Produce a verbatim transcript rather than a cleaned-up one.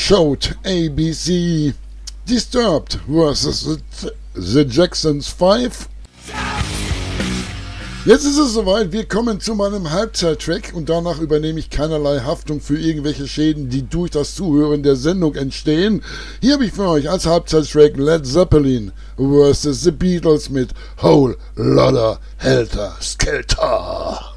showed A B C. Disturbed versus The, the Jacksons five. Jetzt ist es soweit, wir kommen zu meinem Halbzeittrack und danach übernehme ich keinerlei Haftung für irgendwelche Schäden, die durch das Zuhören der Sendung entstehen. Hier habe ich für euch als Halbzeittrack Led Zeppelin versus The Beatles mit Whole Lotta Helter Skelter.